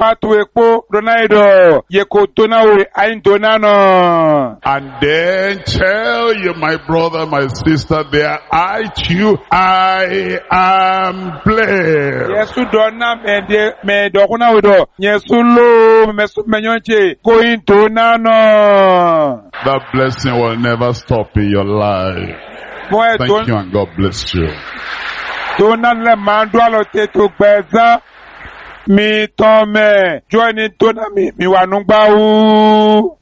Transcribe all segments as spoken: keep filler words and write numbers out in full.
patu epo donaido yekotona we aintonano. And then tell you, my brother, my sister, there, I too, I am blessed. Yesu dona me de me dokuna wedo. Yesu lo me menyonche kointonano. That blessing will never stop in your life. Thank you and God bless you. Tonan le mandwalo te to gbeza mi tome joini tona mi mi wanungba u.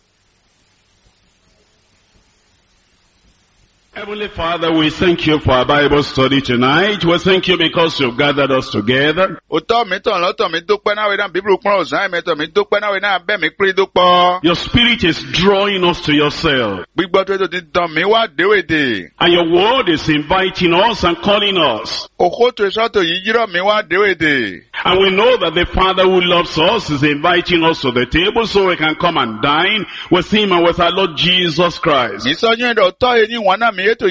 Heavenly Father, we thank you for our Bible study tonight. We thank you because you've gathered us together. Your spirit is drawing us to yourself. And your word is inviting us and calling us. And we know that the Father who loves us is inviting us to the table so we can come and dine with him and with our Lord Jesus Christ. Oh Lord,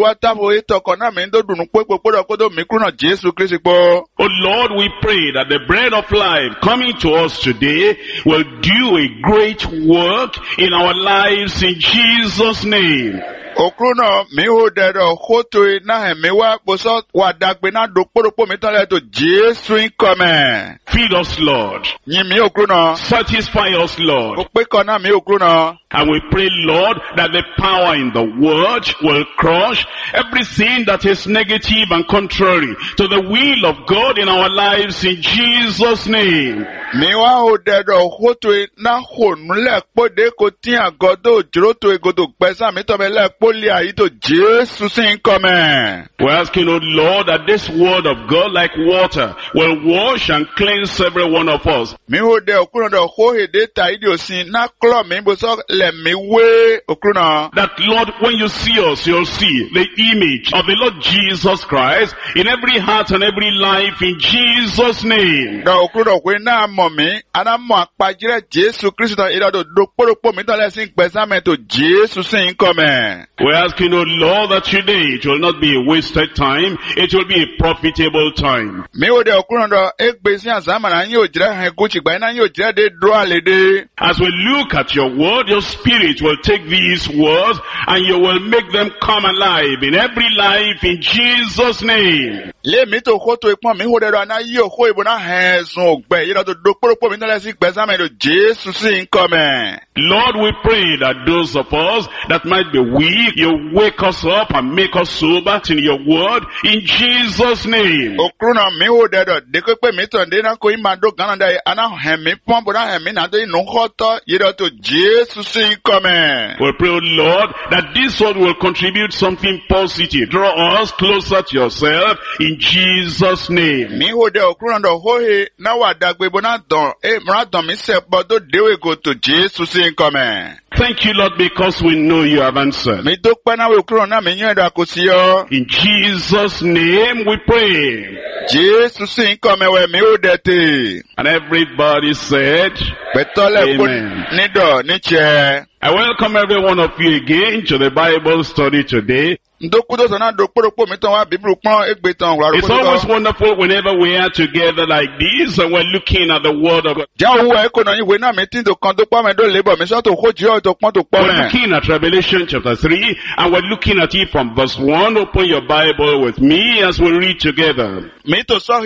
we pray that the bread of life coming to us today will do a great work in our lives in Jesus' name. Okruno miho dedo khoto na mewa boso wadagbena dokporopo mitale to Jesu income. Feed us, Lord. Nyimi okruno. Satisfy us, Lord. Okpekona mi okruno. And we pray, Lord, that the power in the word will crush everything that is negative and contrary to the will of God in our lives in Jesus' name. Miwa ho dedo khoto na khonule pode ko tin agodo jroto egodo pesa mitobele We're asking, O Lord, that this word of God, like water, will wash and cleanse every one of us. That, Lord, when you see us, you'll see the image of the Lord Jesus Christ in every heart and every life in Jesus' name. We're asking, O Lord, that today it will not be a wasted time, it will be a profitable time. As we look at your word, your spirit will take these words and you will make them come alive in every life in Jesus' name. Lord, we pray that those of us that might be weak, you wake us up and make us sober in your word in Jesus' name. We pray, Lord, that this word will contribute something positive. Draw us closer to yourself in Jesus' name. Thank you, Lord, because we know you have answered. In Jesus' name we pray. And everybody said, Amen. I welcome every one of you again to the Bible study today. It's always wonderful whenever we are together like this and we're looking at the Word of God. We're looking at Revelation chapter three and we're looking at it from verse one. Open your Bible with me as we read together. And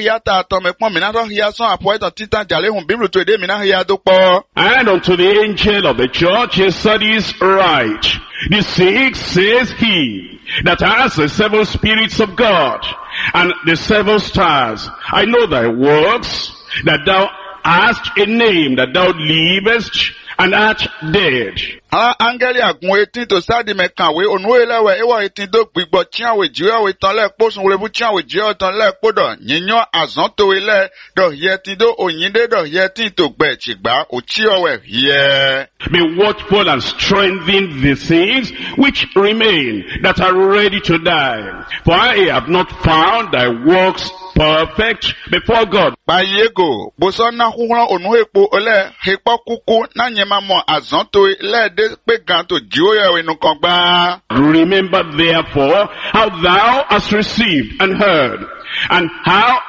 unto the angel of the church in Sardis write, the sixth says he that has the seven spirits of God and the seven stars. I know thy works, that thou hast a name, that thou livest and art dead. Angeli agun etin to sadi mekanwe onuelewe ewa etin do gbigbo chiawe jiwe tan le posun webu chiawe jiwe tan le podo yinyan azan to ile do yetin do oyinde do yetin to gbe chigba ochiowe here. Be watchful and strengthen the things which remain that are ready to die. For I have not found thy works perfect before God. Bayego bosona huhran onu epo ole hepo kuku na nyema mo azan to ile de pe gan to jiwe enu kan gba. Remember therefore how thou hast received and heard, and how